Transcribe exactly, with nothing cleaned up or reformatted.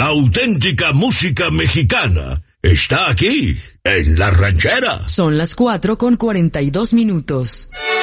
auténtica música mexicana está aquí, en La Ranchera. Son las cuatro con cuarenta y dos minutos.